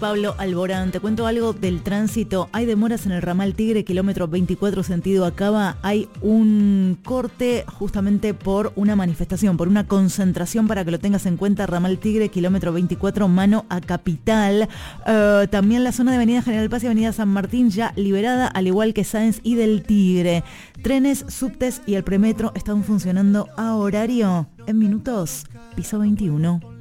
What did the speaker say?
Pablo Alborán. Te cuento algo del tránsito. Hay demoras en el ramal Tigre, kilómetro 24 sentido Acaba. Hay un corte justamente por una manifestación, por una concentración, para que lo tengas en cuenta. Ramal Tigre, kilómetro 24, mano a Capital. También la zona de Avenida General Paz y Avenida San Martín ya liberada, al igual que Sáenz y del Tigre. Trenes, subtes y el premetro están funcionando a horario. En minutos, piso 21.